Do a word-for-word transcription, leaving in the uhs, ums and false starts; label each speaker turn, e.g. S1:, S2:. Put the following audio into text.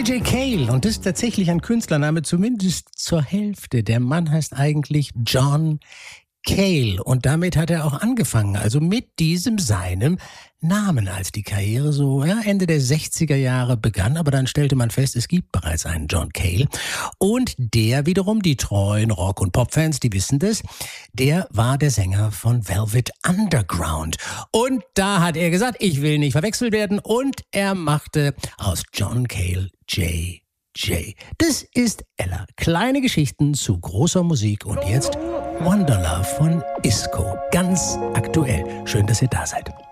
S1: J Cale, und das ist tatsächlich ein Künstlername, zumindest zur Hälfte. Der Mann heißt eigentlich John Cale und damit hat er auch angefangen, also mit diesem seinem Namen, als die Karriere so ja, Ende der sechziger Jahre begann. Aber dann stellte man fest, es gibt bereits einen John Cale und der wiederum, die treuen Rock- und Popfans, die wissen das, der war der Sänger von Velvet Underground. Und da hat er gesagt, ich will nicht verwechselt werden, und er machte aus John Cale J J. Das ist Ella. Kleine Geschichten zu großer Musik, und jetzt Wonderlove von Isco. Ganz aktuell. Schön, dass ihr da seid.